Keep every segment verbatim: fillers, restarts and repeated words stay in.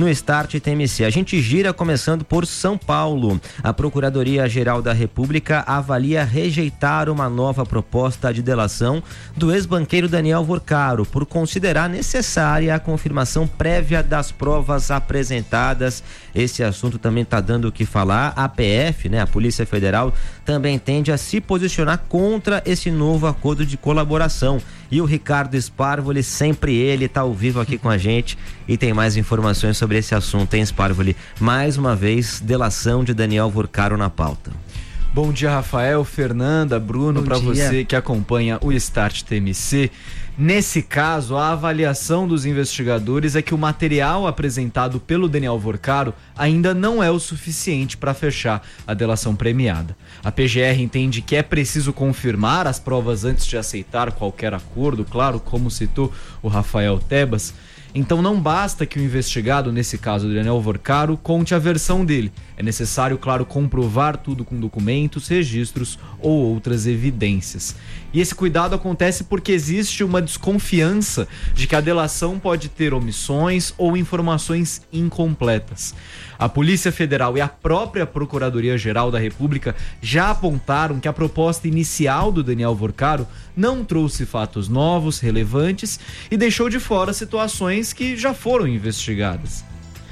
no Start T M C. A gente gira começando por São Paulo. A Procuradoria-Geral da República avalia rejeitar uma nova proposta de delação do ex-banqueiro Daniel Vorcaro por considerar necessária a confirmação prévia das provas apresentadas. Esse assunto também está dando o que falar. A P F, né, a Polícia Federal, também tende a se posicionar contra esse novo acordo de colaboração. E o Ricardo Sparvoli, sempre ele, está ao vivo aqui com a gente e tem mais informações sobre esse assunto, hein, Sparvoli? Mais uma vez, delação de Daniel Vorcaro na pauta. Bom dia, Rafael, Fernanda, Bruno, para você que acompanha o Start T M C. Nesse caso, a avaliação dos investigadores é que o material apresentado pelo Daniel Vorcaro ainda não é o suficiente para fechar a delação premiada. A P G R entende que é preciso confirmar as provas antes de aceitar qualquer acordo, claro, como citou o Rafael Tebas. Então não basta que o investigado, nesse caso do Daniel Vorcaro, conte a versão dele. É necessário, claro, comprovar tudo com documentos, registros ou outras evidências. E esse cuidado acontece porque existe uma desconfiança de que a delação pode ter omissões ou informações incompletas. A Polícia Federal e a própria Procuradoria-Geral da República já apontaram que a proposta inicial do Daniel Vorcaro não trouxe fatos novos, relevantes e deixou de fora situações que já foram investigadas.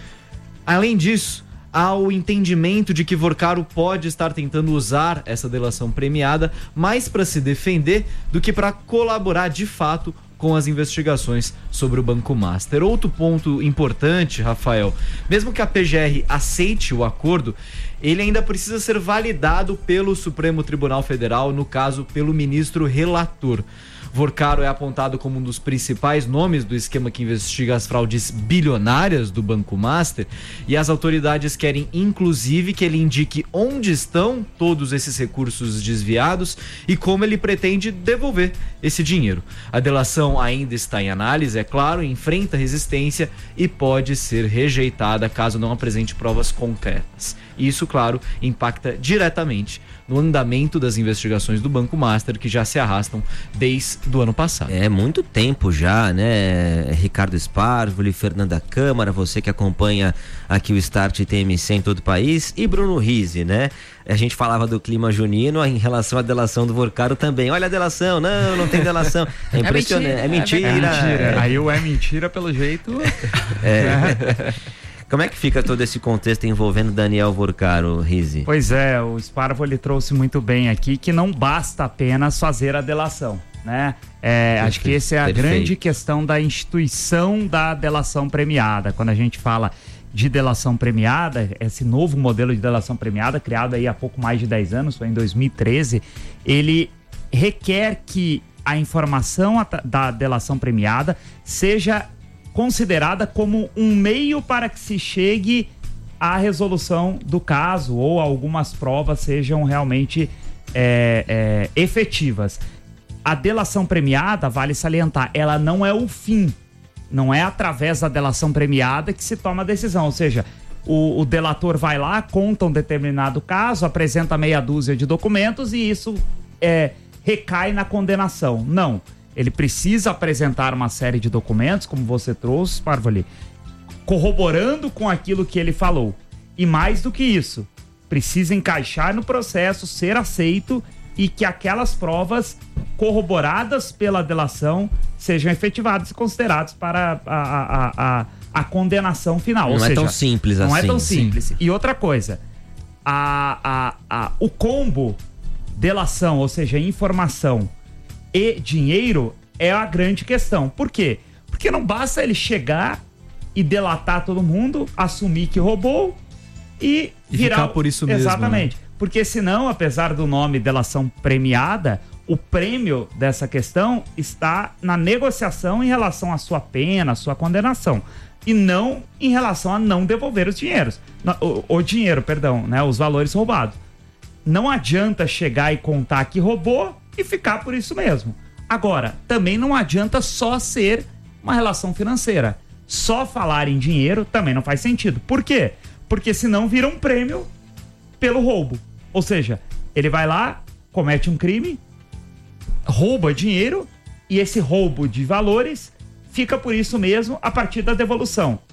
Além disso, há o entendimento de que Vorcaro pode estar tentando usar essa delação premiada mais para se defender do que para colaborar de fato com as investigações sobre o Banco Master. Outro ponto importante, Rafael, mesmo que a P G R aceite o acordo, ele ainda precisa ser validado pelo Supremo Tribunal Federal, no caso, pelo ministro relator. Vorcaro é apontado como um dos principais nomes do esquema que investiga as fraudes bilionárias do Banco Master e as autoridades querem, inclusive, que ele indique onde estão todos esses recursos desviados e como ele pretende devolver esse dinheiro. A delação ainda está em análise, é claro, enfrenta resistência e pode ser rejeitada caso não apresente provas concretas. Isso, claro, impacta diretamente no andamento das investigações do Banco Master, que já se arrastam desde o ano passado. É muito tempo já, né? Ricardo Sparvoli, Fernanda Câmara, você que acompanha aqui o Start T M C em todo o país, e Bruno Rizzi, né? A gente falava do clima junino em relação à delação do Vorcaro também. Olha a delação, não, não tem delação. É impressionante, é mentira. É mentira. É mentira. Aí o é mentira, pelo jeito... É... Como é que fica todo esse contexto envolvendo Daniel Vorcaro, Rizzi? Pois é, o Sparvoli trouxe muito bem aqui que não basta apenas fazer a delação, né? É, acho que essa é a Perfeito. grande questão da instituição da delação premiada. Quando a gente fala de delação premiada, esse novo modelo de delação premiada, criado aí há pouco mais de dez anos, foi em dois mil e treze, ele requer que a informação da delação premiada seja considerada como um meio para que se chegue à resolução do caso ou algumas provas sejam realmente é, é, efetivas. A delação premiada, vale salientar, ela não é o fim, não é através da delação premiada que se toma a decisão, ou seja, o, o delator vai lá, conta um determinado caso, apresenta meia dúzia de documentos e isso é, recai na condenação. Não. Ele precisa apresentar uma série de documentos, como você trouxe, Sparvoli, corroborando com aquilo que ele falou. E mais do que isso, precisa encaixar no processo, ser aceito e que aquelas provas corroboradas pela delação sejam efetivadas e consideradas para a, a, a, a condenação final. Não Ou é seja, tão simples não assim. Não é tão simples. Sim. E outra coisa, a, a, a, o combo delação, ou seja, informação e dinheiro é a grande questão. Por quê? Porque não basta ele chegar e delatar todo mundo, assumir que roubou e, e virar... ficar por isso mesmo. Exatamente. Né? Porque senão, apesar do nome delação premiada, o prêmio dessa questão está na negociação em relação à sua pena, à sua condenação. E não em relação a não devolver os dinheiros. O, o dinheiro, perdão, né? Os valores roubados. Não adianta chegar e contar que roubou e ficar por isso mesmo. Agora, também não adianta só ser uma relação financeira. Só falar em dinheiro também não faz sentido. Por quê? Porque senão vira um prêmio pelo roubo. Ou seja, ele vai lá, comete um crime, rouba dinheiro e esse roubo de valores fica por isso mesmo a partir da devolução.